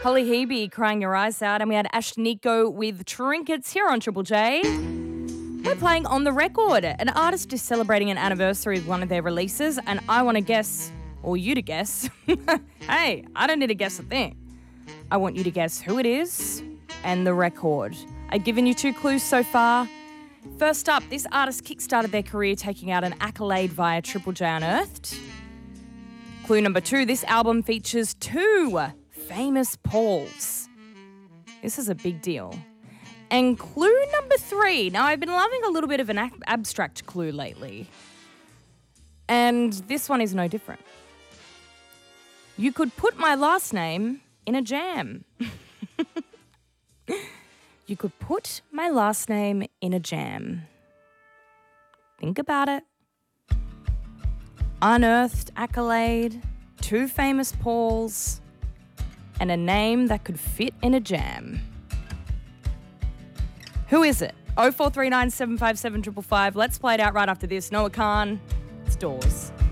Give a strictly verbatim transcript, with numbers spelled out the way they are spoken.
Holly Hebe, Crying Your Eyes Out, and we had Ashniko with Trinkets here on Triple J. We're playing On The Record. An artist is celebrating an anniversary of one of their releases, and I want to guess, or you to guess. Hey, I don't need to guess a thing. I want you to guess who it is and the record. I've given you two clues so far. First up, this artist kickstarted their career taking out an accolade via Triple J Unearthed. Clue number two, this album features two famous Pauls. This is a big deal. And clue number three, now I've been loving a little bit of an ab- abstract clue lately. And this one is no different. You could put my last name in a jam. You could put my last name in a jam. Think about it. Unearthed accolade, two famous Pauls, and a name that could fit in a jam. Who is it? oh four three nine, seven five seven, five five five. Let's play it out right after this. Noah Khan, it's Doors.